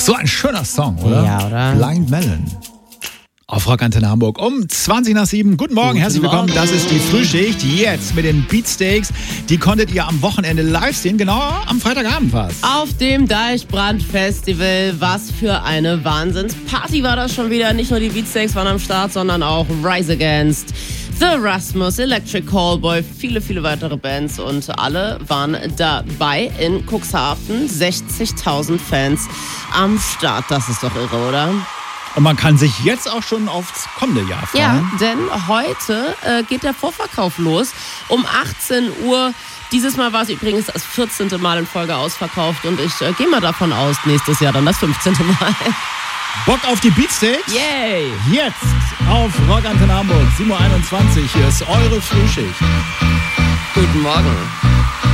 So ein schöner Song, oder? Ja, oder? Blind Melon. Auf Rockantenne Hamburg um 20:07. Guten Morgen, herzlich willkommen. Morgen. Das ist die Frühschicht. Jetzt mit den Beatsteaks. Die konntet ihr am Wochenende live sehen, genau am Freitagabend fast. Auf dem Deichbrand Festival. Was für eine Wahnsinnsparty war das schon wieder. Nicht nur die Beatsteaks waren am Start, sondern auch Rise Against, The Rasmus, Electric Callboy, viele, viele weitere Bands und alle waren dabei in Cuxhaven. 60.000 Fans am Start. Das ist doch irre, oder? Und man kann sich jetzt auch schon aufs kommende Jahr freuen. Ja, denn heute geht der Vorverkauf los um 18 Uhr. Dieses Mal war es übrigens das 14. Mal in Folge ausverkauft und ich gehe mal davon aus, nächstes Jahr dann das 15. Mal. Bock auf die Beatsteaks? Yay! Jetzt auf Rockantenne Hamburg, 7:21 Uhr. Hier ist eure Frühschicht. Guten Morgen.